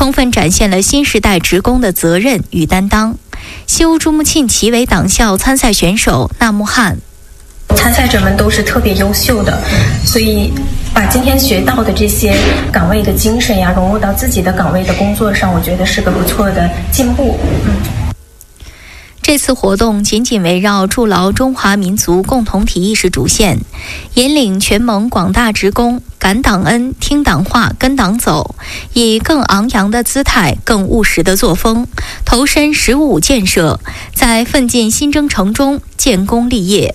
充分展现了新时代职工的责任与担当。西乌珠穆沁旗委党校参赛选手纳木汉， 参赛者们都是特别优秀的，所以把今天学到的这些岗位的精神呀，融入到自己的岗位的工作上，我觉得是个不错的进步。 这次活动紧紧围绕筑牢中华民族共同体意识主线，引领全盟广大职工感党恩、听党话、跟党走，以更昂扬的姿态、更务实的作风，投身实务建设，在奋进新征程中建功立业。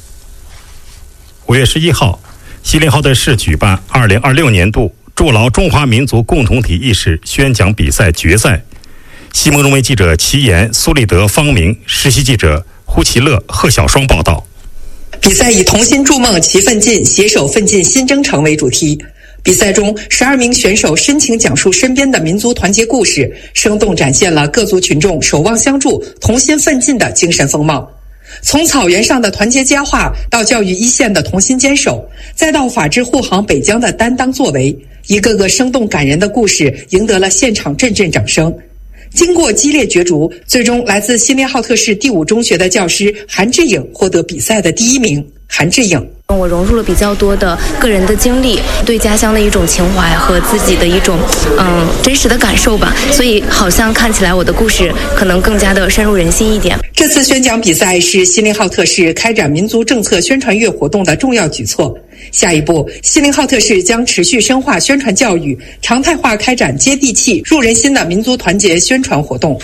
5月11号，锡林浩特市举办2026年度筑牢中华民族共同体意识宣讲比赛决赛。西蒙中卫记者齐岩、苏立德、方明，实习记者胡其乐、贺小双报道。 比赛以同心筑梦、齐奋进、携手奋进新征程为主题。比赛中，12名选手深情讲述身边的民族团结故事，生动展现了各族群众守望相助、同心奋进的精神风貌。从草原上的团结佳话，到教育一线的同心坚守，再到法治护航北疆的担当作为，一个个生动感人的故事赢得了现场阵阵掌声。经过激烈角逐，最终来自锡林浩特市第5中学的教师韩志颖获得比赛的第1名。韩志颖， 我融入了比较多的个人的经历，对家乡的一种情怀和自己的一种真实的感受吧，所以好像看起来我的故事可能更加的深入人心一点。 这次宣讲比赛是锡林浩特市开展民族政策宣传月活动的重要举措。下一步，锡林浩特市将持续深化宣传教育，常态化开展接地气、入人心的民族团结宣传活动。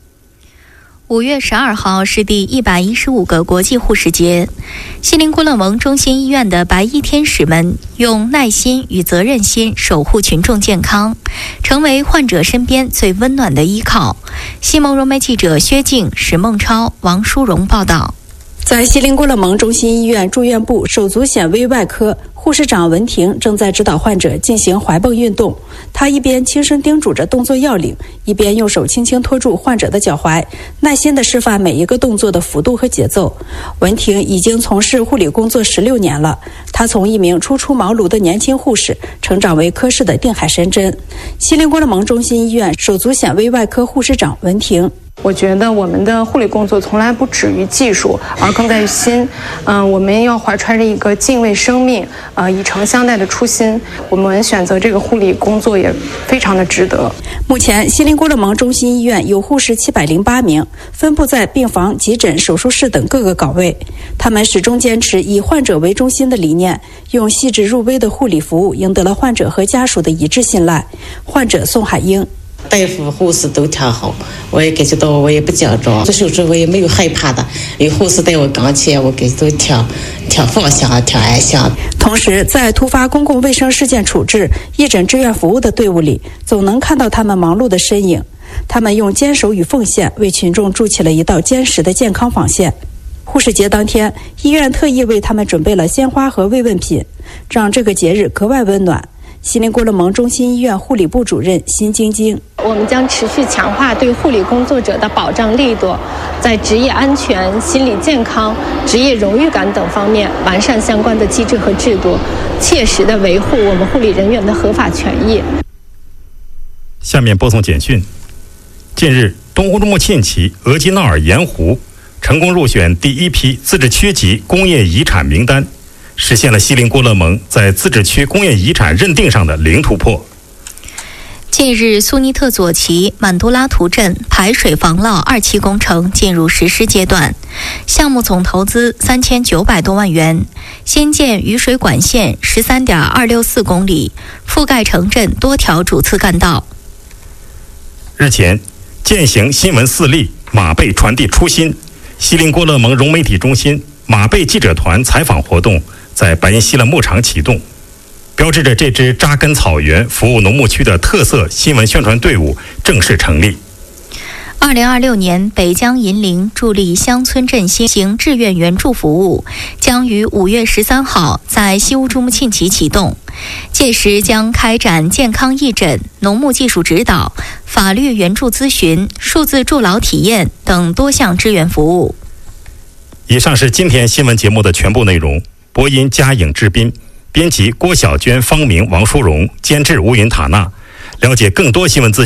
5月12号是第115个国际护士节，锡林郭勒盟中心医院的白衣天使们用耐心与责任心守护群众健康，成为患者身边最温暖的依靠。西蒙融媒记者薛静、史梦超、王淑荣报道。 在锡林郭勒盟中心医院住院部手足显微外科，护士长文婷正在指导患者进行踝泵运动。她一边轻声叮嘱着动作要领，一边用手轻轻托住患者的脚踝，耐心地示范每一个动作的幅度和节奏。文婷已经从事护理工作16年了，她从一名初出茅庐的年轻护士，成长为科室的定海神针。锡林郭勒盟中心医院手足显微外科护士长文婷， 我觉得我们的护理工作从来不止于技术，而更在于心。我们要怀揣着一个敬畏生命、以诚相待的初心。我们选择这个护理工作也非常的值得。 目前，锡林郭勒盟中心医院有护士708名，分布在病房、急诊、手术室等各个岗位。他们始终坚持以患者为中心的理念，用细致入微的护理服务赢得了患者和家属的一致信赖。患者宋海英。 大夫护士都挺好，我也感觉到我也不紧张，做手术我也没有害怕的，有护士带我跟前，我感觉都挺放心、挺安心。 同时，在突发公共卫生事件处置、义诊志愿服务的队伍里，总能看到他们忙碌的身影。他们用坚守与奉献为群众筑起了一道坚实的健康防线。护士节当天，医院特意为他们准备了鲜花和慰问品，让这个节日格外温暖。锡林郭勒盟中心医院护理部主任辛晶晶， 我们将持续强化对护理工作者的保障力度，在职业安全、心理健康、职业荣誉感等方面完善相关的机制和制度，切实地维护我们护理人员的合法权益。 下面播送简讯。近日，东乌珠穆沁旗额济纳尔盐湖成功入选第1批自治区级工业遗产名单，实现了锡林郭勒盟在自治区工业遗产认定上的零突破。 近日，苏尼特左旗满都拉图镇排水防涝2期工程进入实施阶段，项目总投资3900多万元，新建雨水管线13.264公里，覆盖城镇多条主次干道。 日前，践行新闻4例，马背传递初心，锡林郭勒盟融媒体中心马背记者团采访活动在白银西勒牧场启动，标志着这支扎根草原、服务农牧区的特色新闻宣传队伍正式成立。 2026年北疆银陵助力乡村振兴行志愿援助服务将于5月13号在西乌珠穆沁旗启动，届时将开展健康义诊、农牧技术指导、法律援助咨询、数字助老体验等多项支援服务。 以上是今天新闻节目的全部内容。播音嘉颖、志斌，编辑郭晓娟、方明、王淑荣，监制吴云塔娜。了解更多新闻资讯